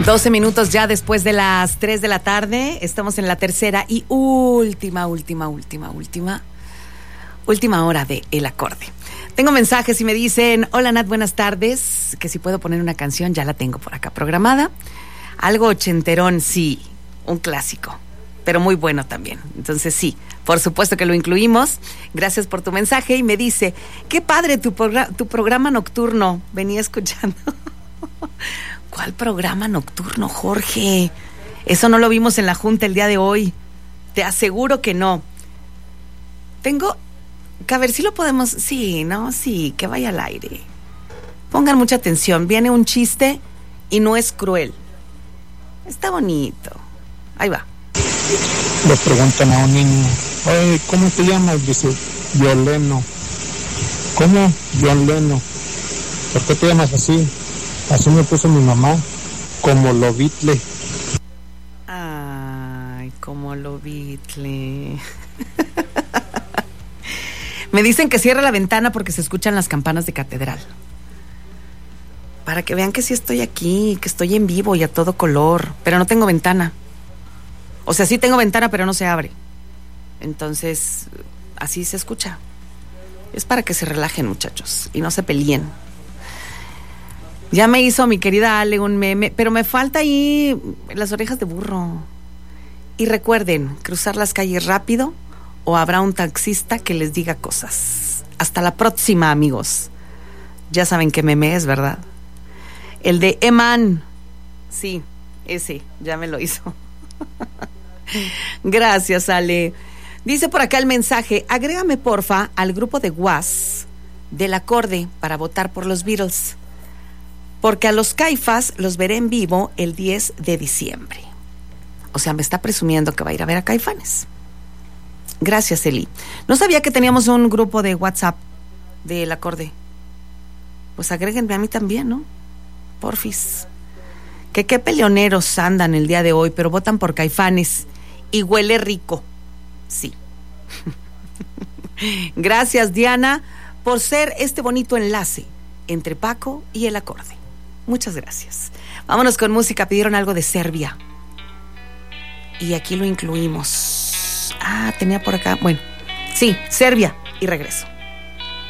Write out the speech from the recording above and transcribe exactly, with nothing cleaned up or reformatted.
doce minutos ya después de las tres de la tarde. Estamos en la tercera y última, última, última, última, última hora de El Acorde. Tengo mensajes y me dicen: hola Nat, buenas tardes. Que si puedo poner una canción, ya la tengo por acá programada. Algo ochenterón, sí, un clásico, pero muy bueno también. Entonces sí, por supuesto que lo incluimos. Gracias por tu mensaje. Y me dice: qué padre tu, progr- tu programa nocturno. Venía escuchando. ¿Cuál programa nocturno, Jorge? Eso no lo vimos en la junta el día de hoy. Te aseguro que no. Tengo que a ver si lo podemos. Sí, no, sí, que vaya al aire. Pongan mucha atención. Viene un chiste y no es cruel. Está bonito. Ahí va. Le preguntan a un niño: oye, ¿cómo te llamas? Dice: Violeno. ¿Cómo? Violeno. ¿Por qué te llamas así? Así me puso mi mamá, como lo Beatle. Ay, como lo Beatle. Me dicen que cierre la ventana porque se escuchan las campanas de catedral. Para que vean que sí estoy aquí, que estoy en vivo y a todo color, pero no tengo ventana. O sea, sí tengo ventana, pero no se abre. Entonces, así se escucha. Es para que se relajen, muchachos, y no se peleen. Ya me hizo mi querida Ale un meme, pero me falta ahí las orejas de burro. Y recuerden, cruzar las calles rápido o habrá un taxista que les diga cosas. Hasta la próxima, amigos. Ya saben qué meme es, ¿verdad? El de Eman. Sí, ese, ya me lo hizo. Gracias, Ale. Dice por acá el mensaje: agrégame porfa al grupo de WhatsApp del Acorde para votar por los Beatles. Porque a los Caifás los veré en vivo el diez de diciembre. O sea, me está presumiendo que va a ir a ver a Caifanes. Gracias, Eli. No sabía que teníamos un grupo de WhatsApp del Acorde. Pues agréguenme a mí también, ¿no? Porfis. Que qué peleoneros andan el día de hoy, pero votan por Caifanes. Y huele rico. Sí. Gracias, Diana, por ser este bonito enlace entre Paco y El Acorde. Muchas gracias. Vámonos con música. Pidieron algo de Serbia y aquí lo incluimos. Ah, tenía por acá. Bueno, sí, Serbia y regreso.